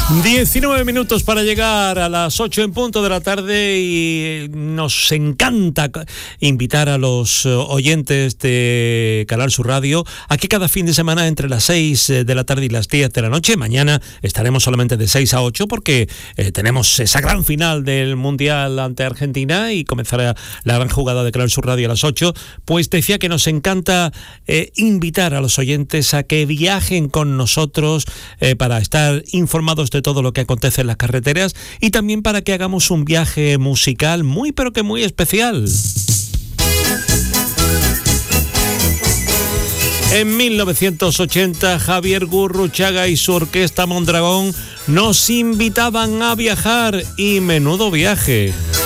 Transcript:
19 minutos para llegar a las 8 en punto de la tarde y nos encanta invitar a los oyentes de Canal Sur Radio a que cada fin de semana entre las 6 de la tarde y las 10 de la noche, mañana estaremos solamente de 6 a 8 porque tenemos esa gran final del Mundial ante Argentina y comenzará la gran jugada de Canal Sur Radio a las 8, pues decía que nos encanta invitar a los oyentes a que viajen con nosotros para estar informados de todo lo que acontece en las carreteras y también para que hagamos un viaje musical muy pero que muy especial. En 1980, Javier Gurruchaga y su orquesta Mondragón nos invitaban a viajar y menudo viaje.